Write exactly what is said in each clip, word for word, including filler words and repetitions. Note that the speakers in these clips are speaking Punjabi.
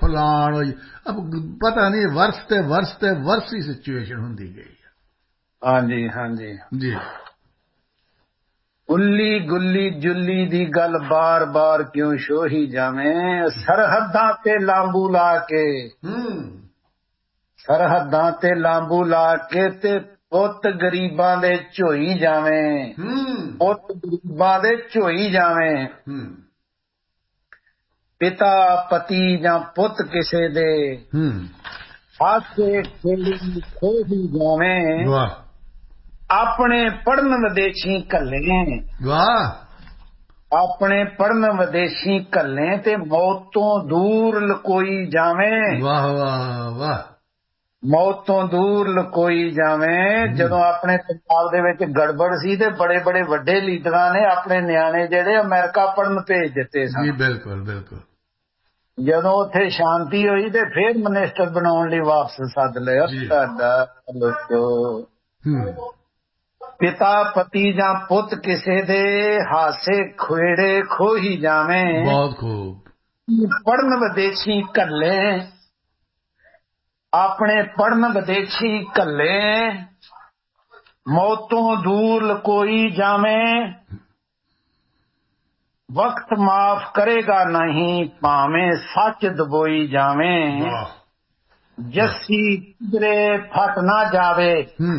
ਫਲਾਣ ਹੋਈ ਪਤਾ ਨਹੀਂ ਵਰਸ ਤੇ ਵਰਸ ਤੇ ਵਰਸ ਹੀ ਸਿਚੁਏਸ਼ਨ ਹੁੰਦੀ ਗਈ। ਹਾਂਜੀ ਹਾਂਜੀ ਜੀ ਗੁੱਲੀ ਗੁੱਲੀ ਜੁੱਲੀ ਦੀ ਗੱਲ ਬਾਰ ਬਾਰ ਕਿਉਂ ਸ਼ੋਹੀ ਜਾਵੇਂ ਸਰਹੱਦਾਂ ਤੇ ਲਾਂਬੂ ਲਾ ਕੇ ਸਰਹੱਦਾਂ ਤੇ ਲਾਂਬੂ ਲਾ ਕੇ ਤੇ ਪੁੱਤ ਗਰੀਬਾਂ ਦੇ ਝੋਈ ਜਾਵੇਂ ਪੁੱਤ ਗਰੀਬਾਂ ਦੇ ਝੋਈ ਜਾਵੇਂ ਪਿਤਾ ਪਤੀ ਜਾਂ ਪੁੱਤ ਕਿਸੇ ਦੇ ਹਾਸੇ ਖੇੜੀ ਖੋਹੀ ਜਾਵੇਂ ਵਾਹ ਆਪਣੇ ਪੜਨ ਵਿਦੇਸ਼ੀ ਘੱਲੇ ਵਾਹ ਆਪਣੇ ਪੜਨ ਵਿਦੇਸ਼ੀ ਘੱਲੇ ਤੇ ਮੌਤ ਤੋਂ ਦੂਰ ਲਕੋਈ ਜਾਵੇਂ ਵਾਹ ਵਾਹ ਵਾਹ ਮੌਤ ਤੋਂ ਦੂਰ ਲਕੋਈ ਜਾਵੇਂ। ਜਦੋਂ ਆਪਣੇ ਪੰਜਾਬ ਦੇ ਵਿੱਚ ਗੜਬੜ ਸੀ ਤੇ ਬੜੇ ਬੜੇ ਵੱਡੇ ਲੀਡਰਾਂ ਨੇ ਆਪਣੇ ਨਿਆਣੇ ਜਿਹੜੇ ਅਮਰੀਕਾ ਪੜਨ ਭੇਜ ਦਿੱਤੇ ਸਨ। ਜੀ ਬਿਲਕੁਲ ਬਿਲਕੁਲ ਜਦੋਂ ਉੱਥੇ ਸ਼ਾਂਤੀ ਹੋਈ ਤੇ ਫਿਰ ਮਿਨਿਸਟਰ ਬਣਾਉਣ ਲਈ ਵਾਪਸ ਸੱਦ ਲਿਆ। ਤੁਹਾਡਾ ਲੋਕੋ ਪਿਤਾ ਪਤੀ ਜਾਂ ਪੁੱਤ ਕਿਸੇ ਦੇ ਹਾਸੇ ਖੁੇੜੇ ਖੋਹੀ ਜਾਵੇਂ ਬਹੁਤ ਖੂਬ ਪੜਨ ਵਿਦੇਸ਼ੀ ਘੱਲੇ ਆਪਣੇ ਪੜਨ ਵਿਦੇਸ਼ੀ ਘੱਲੇ ਮੌਤੋਂ ਦੂਰ ਲਕੋਈ ਜਾਵੇਂ ਵਕਤ ਮਾਫ ਕਰੇਗਾ ਨਹੀਂ ਭਾਵੇਂ ਸੱਚ ਦਬੋਈ ਜਾਵੇਂ ਜੱਸੀ ਕਿਧਰੇ ਫਟ ਨਾ ਜਾਵੇ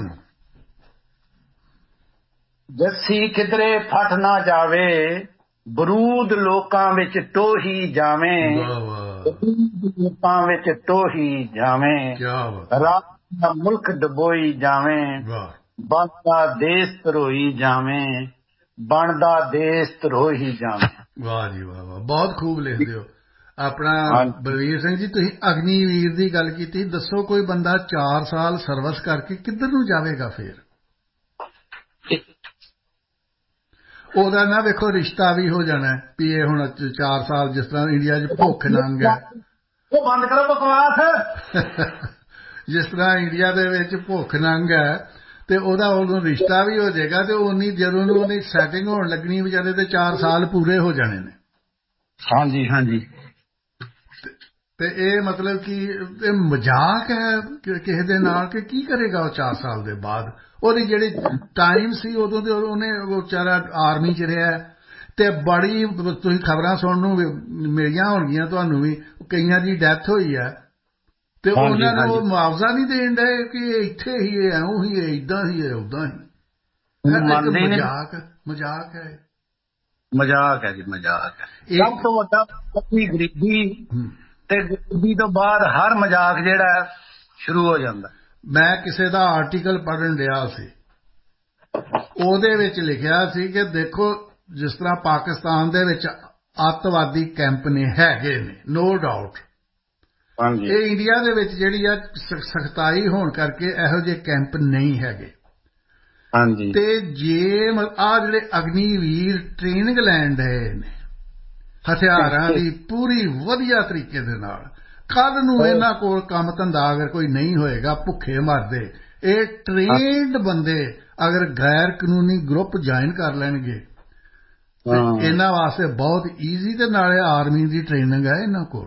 ਜੱਸੀ ਕਿਧਰੇ ਫਟ ਨਾ ਜਾਵੇ ਬਰੂਦ ਲੋਕਾਂ ਵਿੱਚ ਟੋਹੀ ਜਾਵੇਂ ਲੋਕਾਂ ਵਿੱਚ ਟੋਹੀ ਜਾਵੇਂ ਰਾਤ ਦਾ ਮੁਲਕ ਡਬੋਈ ਜਾਵੇਂ ਬਣਦਾ ਦੇਸ਼ ਧਰੋਈ ਜਾਵੇਂ ਬਣਦਾ ਦੇਸ਼ ਧਰੋਈ ਜਾਵੇਂ। ਵਾਹ ਜੀ ਵਾਹ ਵਾਹ ਬਹੁਤ ਖੂਬ ਲਿਖਦੇ ਹੋ। ਆਪਣਾ ਬਲਵੀਰ ਸਿੰਘ ਜੀ ਤੁਸੀਂ ਅਗਨੀਵੀਰ ਦੀ ਗੱਲ ਕੀਤੀ ਦੱਸੋ ਕੋਈ ਬੰਦਾ ਚਾਰ ਸਾਲ ਸਰਵਿਸ ਕਰਕੇ ਕਿੱਧਰ ਨੂੰ ਜਾਵੇਗਾ ਫਿਰ ਉਹਦਾ ਨਾ ਵੇਖੋ ਰਿਸ਼ਤਾ ਵੀ ਹੋ ਜਾਣਾ ਵੀ ਇਹ ਹੁਣ ਚਾਰ ਸਾਲ ਜਿਸ ਤਰ੍ਹਾਂ ਇੰਡੀਆ 'ਚ ਭੁੱਖ ਨੰਗ ਹੈ ਉਹ ਬੰਦ ਕਰੋ ਬਕਵਾਸ ਜਿਸ ਤਰ੍ਹਾਂ ਇੰਡੀਆ ਦੇ ਵਿੱਚ ਭੁੱਖ ਨੰਗ ਹੈ ਤੇ ਉਹਦਾ ਉਦੋਂ ਰਿਸ਼ਤਾ ਵੀ ਹੋ ਜਾਏਗਾ ਤੇ ਉਨੀ ਜਦੋਂ ਨੂੰ ਉਹਦੀ ਸੈਟਿੰਗ ਹੋਣ ਲੱਗਣੀ ਵਿਚਾਰੇ ਤੇ ਚਾਰ ਸਾਲ ਪੂਰੇ ਹੋ ਜਾਣੇ ਨੇ। ਹਾਂਜੀ ਹਾਂਜੀ ਤੇ ਇਹ ਮਤਲਬ ਕਿ ਇਹ ਮਜ਼ਾਕ ਹੈ ਕਿਸੇ ਦੇ ਨਾਲ ਕਿ ਕੀ ਕਰੇਗਾ ਉਹ ਚਾਰ ਸਾਲ ਦੇ ਬਾਅਦ ਉਹਦੀ ਜਿਹੜੀ ਟਾਈਮ ਸੀ ਉਦੋਂ ਤੇ ਉਹਨੇ ਉਹ ਵਿਚਾਰਾ ਆਰਮੀ 'ਚ ਰਿਹਾ ਤੇ ਬੜੀ ਤੁਸੀਂ ਖਬਰਾਂ ਸੁਣਨ ਨੂੰ ਮਿਲੀਆਂ ਹੋਣਗੀਆਂ ਤੁਹਾਨੂੰ ਵੀ ਕਈਆਂ ਦੀ ਡੈਥ ਹੋਈ ਹੈ ਤੇ ਉਹਨਾਂ ਨੂੰ ਉਹ ਮੁਆਵਜ਼ਾ ਨਹੀਂ ਦੇਣ ਡਏ ਕਿ ਇੱਥੇ ਹੀ ਹੈ ਇਉਂ ਹੀ ਹੈ ਏਦਾਂ ਹੀ ਹੈ ਓਦਾਂ ਹੀ ਮਜ਼ਾਕ ਮਜ਼ਾਕ ਹੈ ਮਜ਼ਾਕ ਹੈ ਜੀ ਮਜ਼ਾਕ ਹੈ। ਸਭ ਤੋਂ ਵੱਡਾ ਗਰੀਬੀ ਤੇ ਗਰੀਬੀ ਤੋਂ ਬਾਅਦ ਹਰ ਮਜ਼ਾਕ ਜਿਹੜਾ ਸ਼ੁਰੂ ਹੋ ਜਾਂਦਾ। ਮੈਂ ਕਿਸੇ ਦਾ ਆਰਟੀਕਲ ਪੜ੍ਹਨ ਡਿਆ ਸੀ ਉਹਦੇ ਵਿੱਚ ਲਿਖਿਆ ਸੀ ਕਿ ਦੇਖੋ ਜਿਸ ਤਰ੍ਹਾਂ ਪਾਕਿਸਤਾਨ ਦੇ ਵਿੱਚ ਅੱਤਵਾਦੀ ਕੈਂਪ ਨੇ ਹੈਗੇ ਨੇ ਨੋ ਡਾਊਟ ਇਹ ਇੰਡੀਆ ਦੇ ਵਿੱਚ ਜਿਹੜੀ ਆ ਸਖਤਾਈ ਹੋਣ ਕਰਕੇ ਇਹੋ ਜਿਹੇ ਕੈਂਪ ਨਹੀਂ ਹੈਗੇ ਤੇ ਜੇ ਆਹ ਜਿਹੜੇ ਅਗਨੀਵੀਰ ਟ੍ਰੇਨਿੰਗ ਲੈਣ ਡਏ ਨੇ ਹਥਿਆਰਾਂ ਦੀ ਪੂਰੀ ਵਧੀਆ ਤਰੀਕੇ ਦੇ ਨਾਲ ਕੱਲ ਨੂੰ ਇਹਨਾਂ ਕੋਲ ਕੰਮ ਧੰਦਾ ਅਗਰ ਕੋਈ ਨਹੀਂ ਹੋਏਗਾ ਭੁੱਖੇ ਮਰਦੇ ਇਹ ਟ੍ਰੇਨਡ ਬੰਦੇ ਅਗਰ ਗੈਰ ਕਾਨੂੰਨੀ ਗਰੁੱਪ ਜੁਆਇਨ ਕਰ ਲੈਣਗੇ ਇਹਨਾਂ ਵਾਸਤੇ ਬਹੁਤ ਈਜ਼ੀ ਤੇ ਨਾਲੇ ਆਰਮੀ ਦੀ ਟ੍ਰੇਨਿੰਗ ਹੈ ਇਹਨਾਂ ਕੋਲ।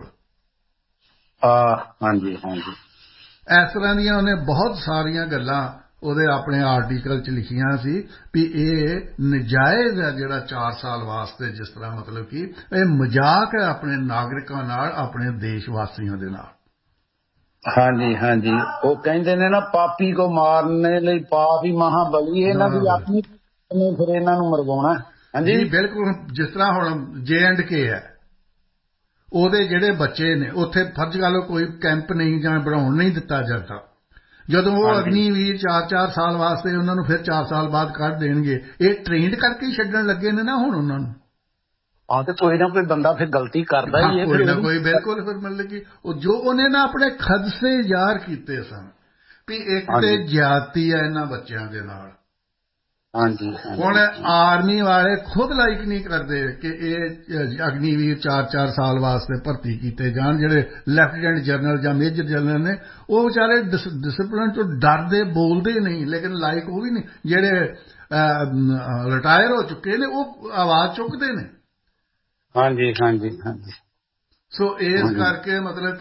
ਹਾਂਜੀ ਹਾਂਜੀ ਇਸ ਤਰ੍ਹਾਂ ਦੀਆਂ ਉਹਨੇ ਬਹੁਤ ਸਾਰੀਆਂ ਗੱਲਾਂ ਉਹਦੇ ਆਪਣੇ ਆਰਟੀਕਲ 'ਚ ਲਿਖੀਆਂ ਸੀ ਵੀ ਇਹ ਨਜਾਇਜ਼ ਹੈ ਜਿਹੜਾ ਚਾਰ ਸਾਲ ਵਾਸਤੇ ਜਿਸ ਤਰ੍ਹਾਂ ਮਤਲਬ ਕਿ ਇਹ ਮਜ਼ਾਕ ਹੈ ਆਪਣੇ ਨਾਗਰਿਕਾਂ ਨਾਲ ਆਪਣੇ ਦੇਸ਼ ਵਾਸੀਆਂ ਦੇ ਨਾਲ। ਹਾਂਜੀ ਹਾਂਜੀ ਉਹ ਕਹਿੰਦੇ ਨੇ ਨਾ ਪਾਪੀ ਕੋ ਮਾਰਨੇ ਲਈ ਪਾਪ ਹੀ ਮਹਾਬਲੀ ਇਹਨਾਂ ਦੀ ਆਪਣੀ ਫਿਰ ਇਹਨਾਂ ਨੂੰ ਮਰਵਾਉਣਾ। ਹਾਂਜੀ ਬਿਲਕੁਲ ਜਿਸ ਤਰ੍ਹਾਂ ਹੁਣ ਜੇ ਐਂਡ ਕੇ ਹੈ ਉਹਦੇ ਜਿਹੜੇ ਬੱਚੇ ਨੇ ਉੱਥੇ ਫਰਜ਼ ਕਰ ਲਓ ਕੋਈ ਕੈਂਪ ਨਹੀਂ ਜਾਂ ਬਣਾਉਣ ਨਹੀਂ ਦਿੱਤਾ ਜਾਂਦਾ ਜਦੋਂ ਉਹ ਅਗਨੀਵੀਰ ਚਾਰ ਚਾਰ ਸਾਲ ਵਾਸਤੇ ਉਹਨਾਂ ਨੂੰ ਫਿਰ ਚਾਰ ਸਾਲ ਬਾਅਦ ਕੱਢ ਦੇਣਗੇ ਇਹ ਟ੍ਰੇਨਡ ਕਰਕੇ ਹੀ ਛੱਡਣ ਲੱਗੇ ਨੇ ਨਾ ਹੁਣ ਉਹਨਾਂ ਨੂੰ। ਹਾਂ ਤੇ ਕੋਈ ਨਾ ਕੋਈ ਬੰਦਾ ਫਿਰ ਗਲਤੀ ਕਰਦਾ ਹੀ ਹੈ ਕੋਈ ਨਾ ਕੋਈ ਬਿਲਕੁਲ ਫਿਰ ਮਤਲਬ ਕਿ ਉਹ ਜੋ ਉਹਨੇ ਨਾ ਆਪਣੇ ਖਦਸ਼ੇ ਜ਼ਾਹਰ ਕੀਤੇ ਸਨ ਵੀ ਇੱਕ ਤੇ ਜ਼ਿਆਦਤੀ ਹੈ ਇਹਨਾਂ ਬੱਚਿਆਂ ਦੇ ਨਾਲ। ਹਾਂਜੀ ਹੁਣ ਆਰਮੀ ਵਾਲੇ ਖੁਦ ਲਾਈਕ ਨਹੀਂ ਕਰਦੇ ਕਿ ਇਹ ਅਗਨੀਵੀਰ ਚਾਰ ਚਾਰ ਸਾਲ ਵਾਸਤੇ ਭਰਤੀ ਕੀਤੇ ਜਾਣ ਜਿਹੜੇ ਲੈਫਟੀਨੈਂਟ ਜਨਰਲ ਜਾਂ ਮੇਜਰ ਜਨਰਲ ਨੇ ਉਹ ਵਿਚਾਰੇ ਡਿਸਪਲਿਨ ਤੋਂ ਡਰਦੇ ਬੋਲਦੇ ਨਹੀਂ ਲੇਕਿਨ ਲਾਈਕ ਉਹ ਵੀ ਨਹੀਂ ਜਿਹੜੇ ਰਿਟਾਇਰ ਹੋ ਚੁੱਕੇ ਨੇ ਉਹ ਆਵਾਜ਼ ਚੁੱਕਦੇ ਨੇ। ਹਾਂਜੀ ਹਾਂਜੀ ਹਾਂਜੀ ਸੋ ਇਸ ਕਰਕੇ ਮਤਲਬ